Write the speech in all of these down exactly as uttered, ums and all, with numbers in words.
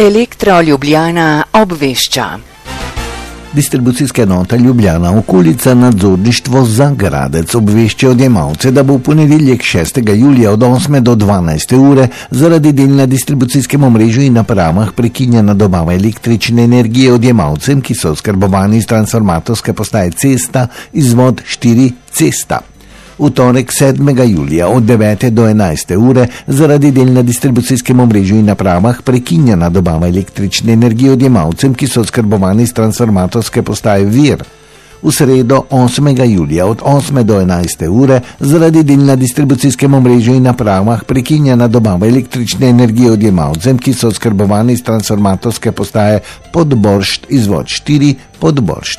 Elektro Ljubljana obvešča. Distribucijska enota Ljubljana, okolica, nadzorništvo Zagradec obvešča odjemalce, da bo v ponedeljek šestega julija od osme do dvanajste ure zaradi del na distribucijskem omrežju in napravah prekinjena dobava električne energije odjemalcem, ki so oskrbovani iz transformatorske postaje Cesta, izvod štiri Cesta. V torek sedmega julija od devete do enajste ure zaradi del na distribucijskem omrežju in napravah prekinjena dobava električne energije odjemalcem, ki so oskrbovani iz transformatorske postaje Vir. V sredo osmega julija od osme do enajste ure zaradi del na distribucijskem omrežju in napravah prekinjena dobava električne energije odjemalcem, ki so oskrbovani iz transformatorske postaje Podboršt, izvod štiri Podboršt.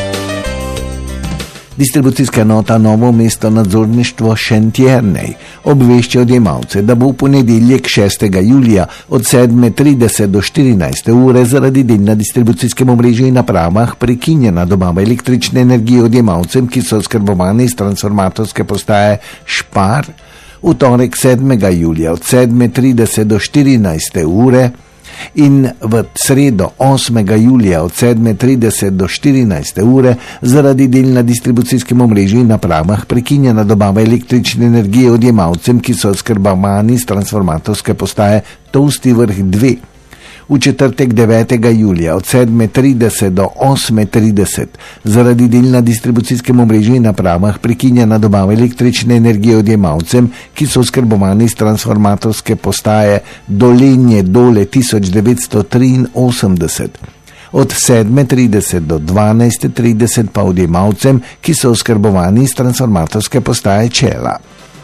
Distribucijska enota Novo mesto nadzorništvo Šentjernej obvešča odjemalce, da bo v ponedeljek šestega julija od sedme trideset do štirinajste ure zaradi del na distribucijskem omrežju in napravah prekinjena dobava električne energije odjemalcem, ki so oskrbovani iz transformatorske postaje Špar. V torek sedmega julija od sedme trideset do štirinajste ure in v sredo osmega julija od sedme trideset do štirinajste ure zaradi del na distribucijskem omrežju in napravah prekinjena dobava električne energije odjemalcem, ki so oskrbovani iz transformatorske postaje Tolsti vrh dve. V četrtek devetega julija od sedme trideset do osme trideset zaradi del na distribucijskem omrežju in napravah prekinjena dobava električne energije odjemalcem, ki so oskrbovani iz transformatorske postaje Dolenje Dole tisoč devetsto triinosemdeset. Od sedme trideset do dvanajste trideset pa odjemalcem, ki so oskrbovani iz transformatorske postaje Čela.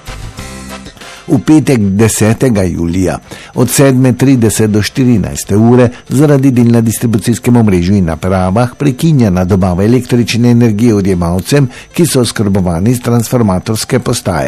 V petek desetega julija od sedme trideset do štirinajste ure zaradi del na distribucijskem omrežju in napravah prekinjena dobava električne energije odjemalcem, ki so oskrbovani iz transformatorske postaje